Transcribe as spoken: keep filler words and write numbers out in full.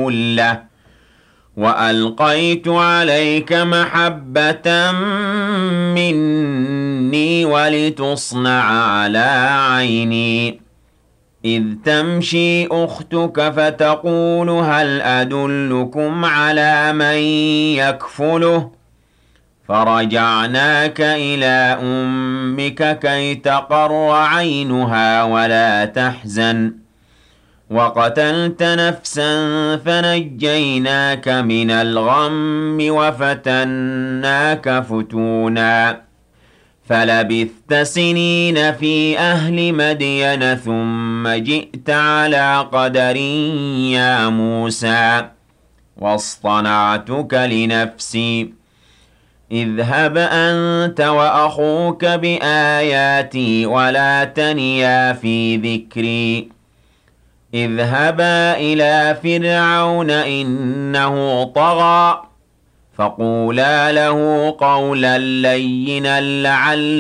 كُلَّهُ وَأَلْقَيْتُ عَلَيْكَ مَحَبَّةً مِّنِّي وَلِتُصْنَعَ عَلَىٰ عَيْنِي إِذْ تَمْشِي أُخْتُكَ فَتَقُولُ هَلْ أَدُلُّكُمْ عَلَىٰ مَن يَكْفُلُهُ فَرَجَعْنَاكَ إِلَىٰ أُمِّكَ كَيْ تَقَرَّ عَيْنُهَا وَلَا تَحْزَنَ وَقَتَلْتَ نَفْسًا فَنَجَّيْنَاكَ مِنَ الْغَمِّ وَفَتَنَّاكَ فُتُونًا فَلَبِثْتَ سِنِينَ فِي أَهْلِ مَدْيَنَ ثُمَّ جِئْتَ عَلَىٰ قَدَرٍ يَا مُوسَىٰ وَاصْطَنَعْتُكَ لِنَفْسِي اذْهَبْ أَنتَ وَأَخُوكَ بِآيَاتِي وَلَا تَنِيَا فِي ذِكْرِي اذْهَبَا إِلَىٰ فِرْعَوْنَ إِنَّهُ طَغَىٰ فَقُولَا لَهُ قَوْلًا لَّيِّنًا لَّعَلَّهُ